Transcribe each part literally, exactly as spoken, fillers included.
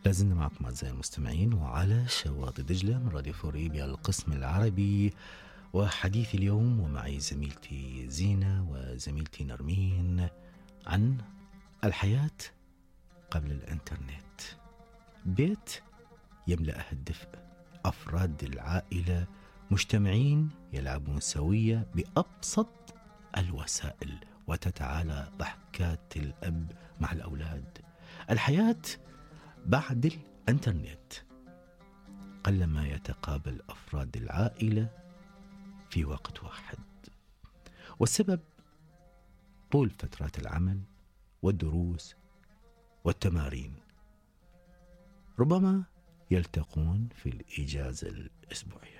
لازلنا معكم أعزائي المستمعين وعلى شواطئ دجلة من راديو فوريبيا القسم العربي، وحديث اليوم ومعي زميلتي زينة وزميلتي نرمين عن الحياة قبل الإنترنت. بيت يملأه الدفء، أفراد العائلة مجتمعين يلعبون سوية بأبسط الوسائل، وتتعالى ضحكات الأب مع الأولاد. الحياة بعد الإنترنت قلما يتقابل أفراد العائلة في وقت واحد، والسبب طول فترات العمل والدروس والتمارين. ربما يلتقون في الإجازة الأسبوعية.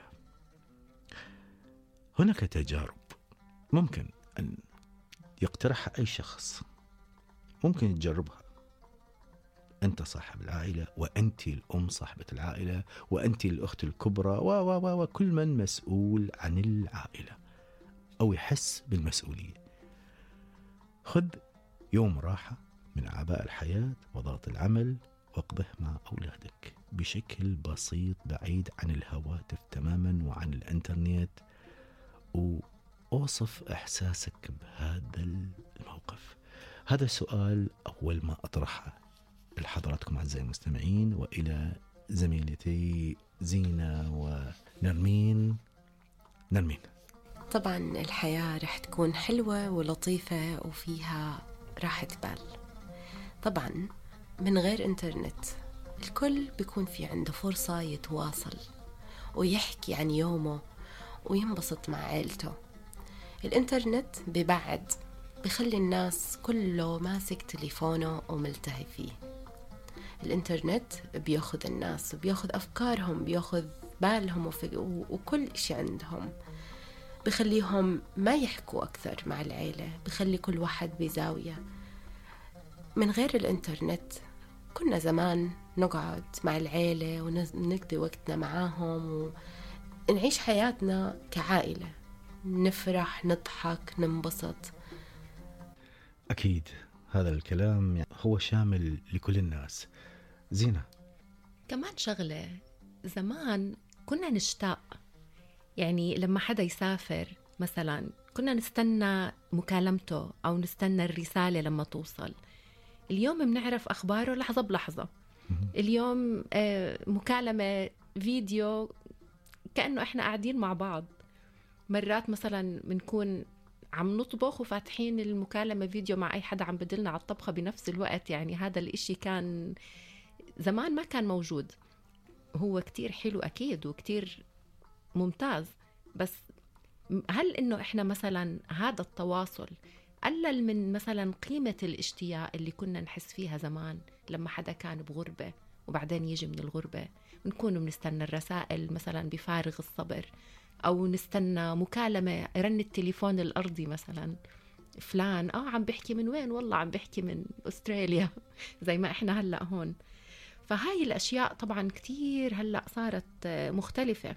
هناك تجارب ممكن أن يقترحها أي شخص، ممكن تجربها أنت صاحب العائلة، وأنت الأم صاحبة العائلة، وأنت الأخت الكبرى، و و وكل من مسؤول عن العائلة أو يحس بالمسؤولية. خذ يوم راحة من أعباء الحياة وضغط العمل واقضه مع أولادك بشكل بسيط، بعيد عن الهواتف تماما وعن الإنترنت، وأوصف إحساسك بهذا الموقف. هذا السؤال أول ما أطرحه لحضراتكم أعزائي المستمعين، وإلى زميلتي زينة ونرمين. نرمين، طبعا الحياة رح تكون حلوة ولطيفة وفيها راحة بال. طبعا من غير إنترنت الكل بيكون في عنده فرصة يتواصل ويحكي عن يومه وينبسط مع عائلته. الإنترنت ببعد، بخلي الناس كله ماسك تليفونه وملتهي فيه. الإنترنت بياخذ الناس وبياخذ أفكارهم، بياخذ بالهم وكل إشي عندهم، بخليهم ما يحكوا أكثر مع العيلة، بخلي كل واحد بزاوية. من غير الإنترنت كنا زمان نقعد مع العيلة ونقضي وقتنا معاهم ونعيش حياتنا كعائلة، نفرح نضحك ننبسط. أكيد هذا الكلام هو شامل لكل الناس. زينة، كمان شغلة، زمان كنا نشتاق، يعني لما حدا يسافر مثلا كنا نستنى مكالمته أو نستنى الرسالة لما توصل. اليوم بنعرف أخباره لحظة بلحظة. اليوم مكالمة فيديو كأنه إحنا قاعدين مع بعض. مرات مثلا بنكون عم نطبخ وفاتحين المكالمة فيديو مع أي حدا عم بدلنا على الطبخة بنفس الوقت. يعني هذا الإشي كان زمان ما كان موجود. هو كتير حلو أكيد وكتير ممتاز، بس هل إنه إحنا مثلا هذا التواصل قلل من مثلا قيمة الاشتياق اللي كنا نحس فيها زمان لما حدا كان بغربة وبعدين يجي من الغربة، ونكون بنستنى الرسائل مثلا بفارغ الصبر، أو نستنى مكالمة رن التليفون الأرضي مثلا فلان آه عم بحكي من وين؟ والله عم بحكي من أستراليا زي ما إحنا هلأ هون. فهاي الأشياء طبعا كتير هلأ صارت مختلفة.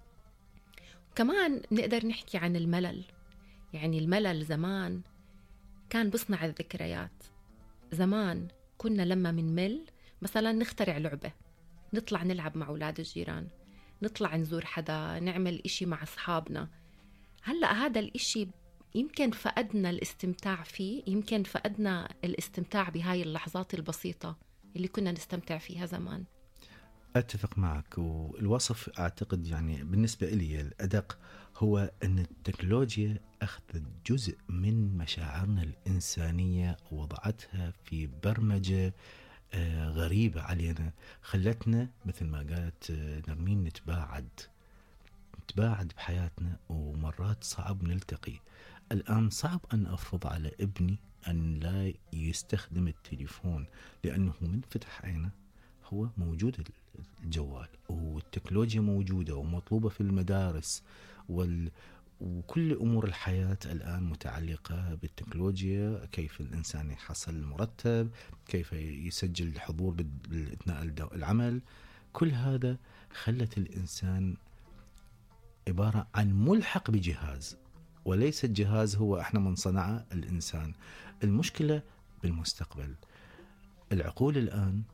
كمان نقدر نحكي عن الملل. يعني الملل زمان كان بصنع الذكريات. زمان كنا لما منمل مثلا نخترع لعبة، نطلع نلعب مع أولاد الجيران، نطلع نزور حدا، نعمل إشي مع أصحابنا. هلأ هذا الإشي يمكن فقدنا الاستمتاع فيه، يمكن فقدنا الاستمتاع بهاي اللحظات البسيطة اللي كنا نستمتع فيها زمان. أتفق معك، والوصف أعتقد يعني بالنسبة إلي الأدق هو أن التكنولوجيا أخذت جزء من مشاعرنا الإنسانية ووضعتها في برمجة غريبة علينا، خلتنا مثل ما قالت نرمين نتباعد نتباعد بحياتنا، ومرات صعب نلتقي. الآن صعب أن أفرض على ابني أن لا يستخدم التليفون، لأنه من فتح عينه هو موجود الجوال والتكنولوجيا موجودة ومطلوبة في المدارس، وال وكل أمور الحياة الآن متعلقة بالتكنولوجيا. كيف الإنسان يحصل المرتب، كيف يسجل الحضور أثناء العمل، كل هذا خلت الإنسان عبارة عن ملحق بجهاز، وليس الجهاز هو احنا من صنعه الإنسان. المشكلة بالمستقبل. العقول الآن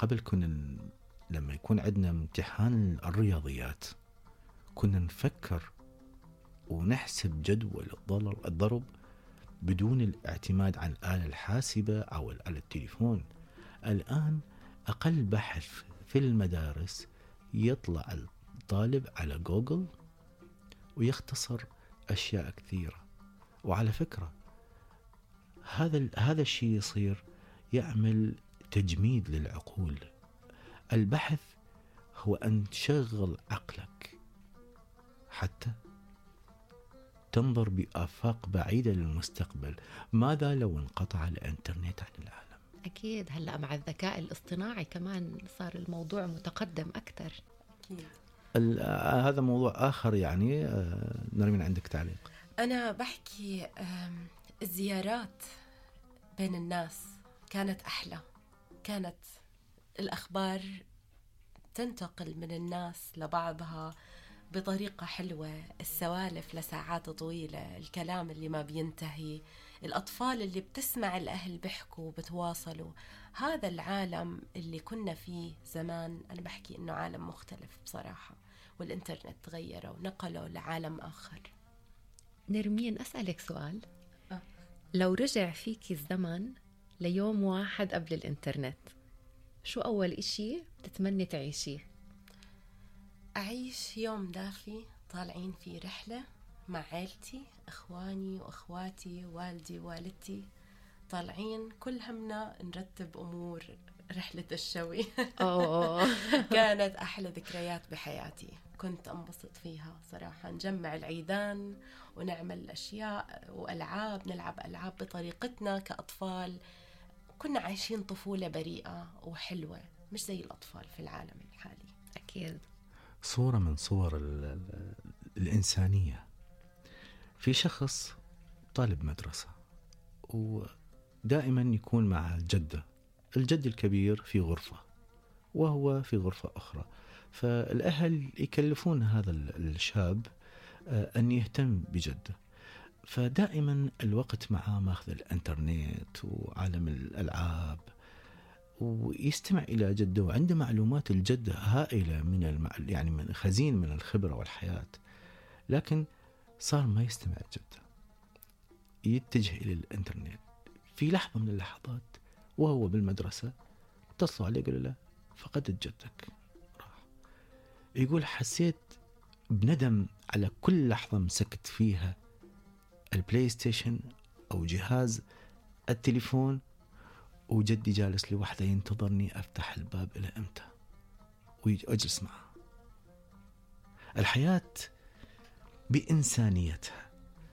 قبل كنا ن- لما يكون عندنا امتحان الرياضيات كنا نفكر ونحسب جدول الضل- الضرب بدون الاعتماد على الآلة الحاسبة أو على التليفون. الآن أقل بحث في المدارس يطلع الطالب على جوجل ويختصر أشياء كثيرة. وعلى فكرة هذا هذا الشيء يصير يعمل تجميد للعقول. البحث هو أن تشغل عقلك حتى تنظر بآفاق بعيدة للمستقبل. ماذا لو انقطع الإنترنت عن العالم؟ أكيد هلأ مع الذكاء الاصطناعي كمان صار الموضوع متقدم أكثر. أكيد. ال- آه، هذا موضوع آخر يعني. آه، نرمين عندك تعليق؟ أنا بحكي آم، الزيارات بين الناس كانت أحلى، كانت الأخبار تنتقل من الناس لبعضها بطريقة حلوة، السوالف لساعات طويلة، الكلام اللي ما بينتهي، الأطفال اللي بتسمع الأهل بيحكوا وبتواصلوا. هذا العالم اللي كنا فيه زمان أنا بحكي إنه عالم مختلف بصراحة، والإنترنت تغيره ونقله لعالم آخر. نرمين أسألك سؤال. آه. لو رجع فيك الزمن ليوم واحد قبل الإنترنت، شو أول إشي بتتمني تعيشيه؟ أعيش يوم دافي طالعين في رحلة مع عيلتي، أخواني وأخواتي، والدي ووالدتي، طالعين كل همنا نرتب أمور رحلة الشوي. أوه. كانت أحلى ذكريات بحياتي، كنت أنبسط فيها صراحة. نجمع العيدان ونعمل أشياء وألعاب، نلعب ألعاب بطريقتنا كأطفال. كنا عايشين طفولة بريئة وحلوة، مش زي الأطفال في العالم الحالي. أكيد. صورة من صور ال- ال- الإنسانية. في شخص طالب مدرسة ودائما يكون مع الجدة، الجد الكبير في غرفة وهو في غرفة أخرى، فالأهل يكلفون هذا ال- الشاب آه، أن يهتم بجده، فدائما الوقت معه ماخذ الانترنت وعالم الألعاب ويستمع إلى جده، وعنده معلومات الجدة هائلة من الم... يعني من خزين من الخبرة والحياة، لكن صار ما يستمع جده، يتجه إلى الإنترنت. في لحظة من اللحظات وهو بالمدرسة اتصلوا عليه قالوا له فقدت جدك، راح. يقول حسيت بندم على كل لحظة مسكت فيها البلاي ستيشن أو جهاز التليفون وجدي جالس لوحده ينتظرني أفتح الباب إلى إمتى وأجلس معه. الحياة بإنسانيتها.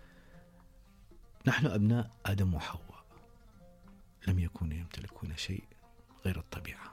نحن أبناء آدم وحواء لم يكونوا يمتلكون شيء غير الطبيعة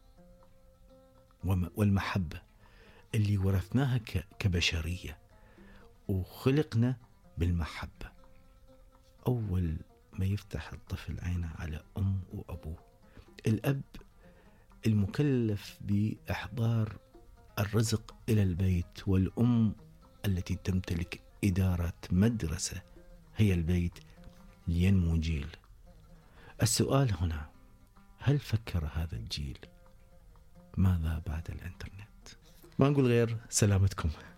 والمحبة اللي ورثناها كبشرية، وخلقنا بالمحبة. أول ما يفتح الطفل عينه على أم وأبوه، الأب المكلف بإحضار الرزق إلى البيت، والأم التي تمتلك إدارة مدرسة هي البيت لينمو جيل. السؤال هنا، هل فكر هذا الجيل ماذا بعد الإنترنت؟ ما نقول غير سلامتكم.